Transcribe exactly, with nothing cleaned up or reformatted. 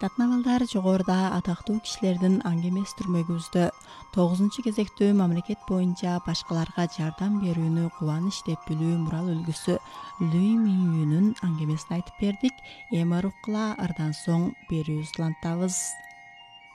Татнамалдар жогоруда атактуу кишилердин аңгемес түрмөгүбүздө тогузунчу кезектүү мамлекет боюнча башкаларга жардам берүүнү кубаныч деп билүү мурал үлгүсү Луи Минюнун аңгемесин айтып бердик. Эми ыруккыла ардан соң берүүбүздү улантабыз.